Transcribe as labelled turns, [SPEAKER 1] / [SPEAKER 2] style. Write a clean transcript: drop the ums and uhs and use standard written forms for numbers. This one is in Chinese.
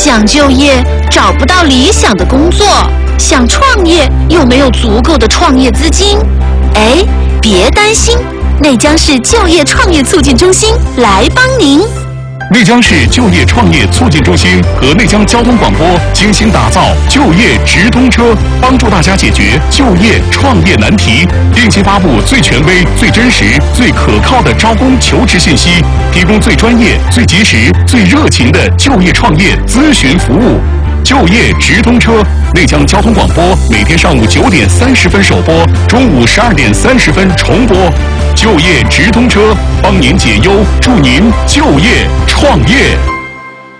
[SPEAKER 1] 想就业找不到理想的工作，想创业又没有足够的创业资金。哎，别担心，内江市就业创业促进中心来帮您。
[SPEAKER 2] 内江市就业创业促进中心和内江交通广播精心打造就业直通车，帮助大家解决就业创业难题，定期发布最权威、最真实、最可靠的招工求职信息，提供最专业、最及时、最热情的就业创业咨询服务。就业直通车，内江交通广播每天上午9点30分首播，中午12点30分重播。就业直通车，帮您解忧，助您就业创业。